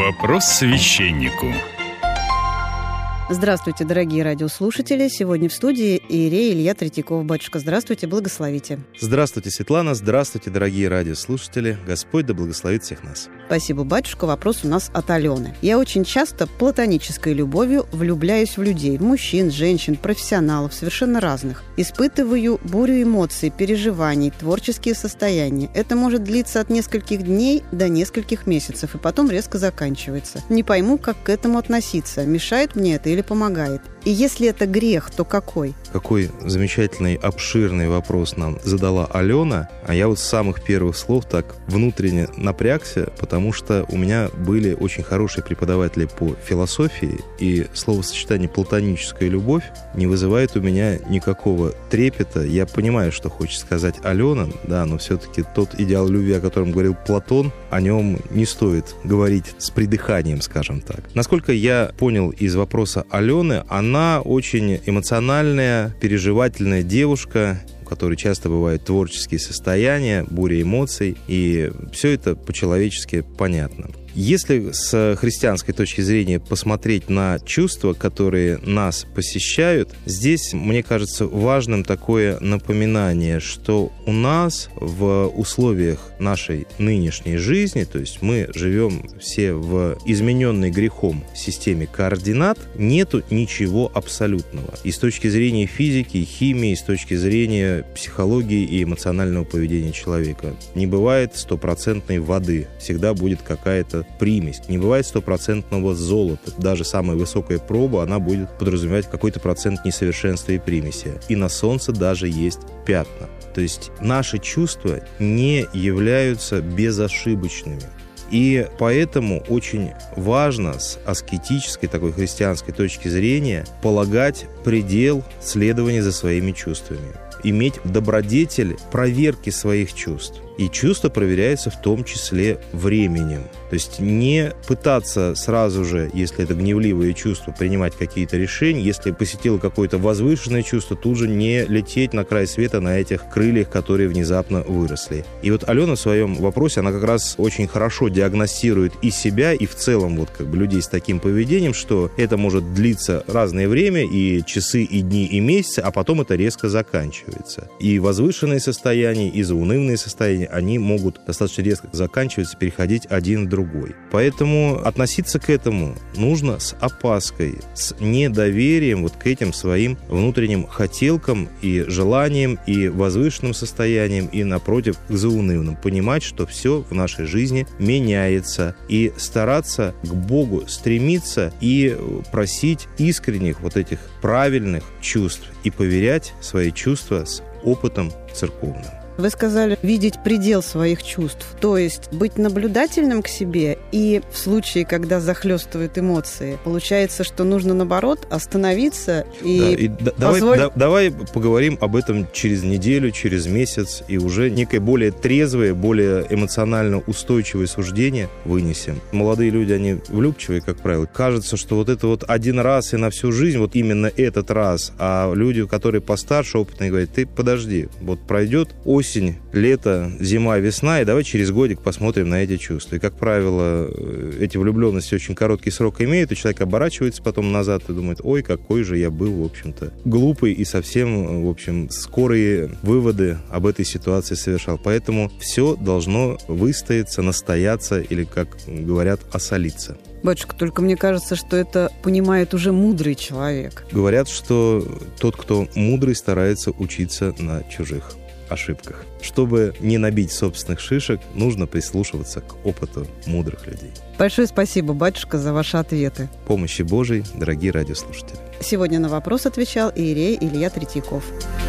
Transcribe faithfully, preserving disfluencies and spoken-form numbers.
Вопрос священнику. Здравствуйте, дорогие радиослушатели. Сегодня в студии иерей Илья Третьяков. Батюшка, здравствуйте, благословите. Здравствуйте, Светлана. Здравствуйте, дорогие радиослушатели. Господь да благословит всех нас. Спасибо, батюшка. Вопрос у нас от Алены. Я очень часто платонической любовью влюбляюсь в людей, в мужчин, женщин, профессионалов, совершенно разных. Испытываю бурю эмоций, переживаний, творческие состояния. Это может длиться от нескольких дней до нескольких месяцев, и потом резко заканчивается. Не пойму, как к этому относиться. Мешает мне это или помогает? И если это грех, то какой? Какой замечательный, обширный вопрос нам задала Алена. А я вот с самых первых слов так внутренне напрягся, потому что у меня были очень хорошие преподаватели по философии, и словосочетание «платоническая любовь» не вызывает у меня никакого трепета. Я понимаю, что хочет сказать Алена, да, но все-таки тот идеал любви, о котором говорил Платон, о нем не стоит говорить с придыханием, скажем так. Насколько я понял из вопроса Алены, она очень эмоциональная, переживательная девушка, у которой часто бывают творческие состояния, буря эмоций, и все это по-человечески понятно. Если с христианской точки зрения посмотреть на чувства, которые нас посещают, здесь, мне кажется, важным такое напоминание, что у нас в условиях нашей нынешней жизни, то есть мы живем все в измененной грехом системе координат, нету ничего абсолютного. И с точки зрения физики, химии, и с точки зрения психологии и эмоционального поведения человека. Не бывает стопроцентной воды, всегда будет какая-то примесь. Не бывает стопроцентного золота. Даже самая высокая проба, она будет подразумевать какой-то процент несовершенства и примеси. И на солнце даже есть пятна. То есть наши чувства не являются безошибочными. И поэтому очень важно с аскетической, такой христианской точки зрения полагать предел следования за своими чувствами. Иметь добродетель проверки своих чувств. И чувства проверяются в том числе временем. То есть не пытаться сразу же, если это гневливые чувства, принимать какие-то решения. Если посетило какое-то возвышенное чувство, тут же не лететь на край света на этих крыльях, которые внезапно выросли. И вот Алена в своем вопросе, она как раз очень хорошо диагностирует и себя, и в целом вот как бы людей с таким поведением, что это может длиться разное время, и часы, и дни, и месяцы, а потом это резко заканчивается. И возвышенные состояния, и заунывные состояния, они могут достаточно резко заканчиваться, переходить один в другой. Поэтому относиться к этому нужно с опаской, с недоверием вот к этим своим внутренним хотелкам и желаниям, и возвышенным состояниям, и, напротив, к заунывным. Понимать, что все в нашей жизни меняется, и стараться к Богу стремиться и просить искренних вот этих правильных чувств и поверять свои чувства с опытом церковным. Вы сказали видеть предел своих чувств, то есть быть наблюдательным к себе, и в случае, когда захлестывают эмоции, получается, что нужно, наоборот, остановиться и, да, и да, позволить... давай, да, давай поговорим об этом через неделю, через месяц, и уже некое более трезвое, более эмоционально устойчивое суждение вынесем. Молодые люди, они влюбчивые, как правило. Кажется, что вот это вот один раз и на всю жизнь, вот именно этот раз, а люди, которые постарше, опытные, говорят, ты подожди, вот пройдет осень, Осень, лето, зима, весна, и давай через годик посмотрим на эти чувства. И, как правило, эти влюбленности очень короткий срок имеют, и человек оборачивается потом назад и думает, ой, какой же я был, в общем-то, глупый и совсем, в общем, скорые выводы об этой ситуации совершал. Поэтому все должно выстояться, настояться или, как говорят, осолиться. Батюшка, только мне кажется, что это понимает уже мудрый человек. Говорят, что тот, кто мудрый, старается учиться на чужих ошибках. Чтобы не набить собственных шишек, нужно прислушиваться к опыту мудрых людей. Большое спасибо, батюшка, за ваши ответы. Помощи Божией, дорогие радиослушатели. Сегодня на вопрос отвечал иерей Илья Третьяков.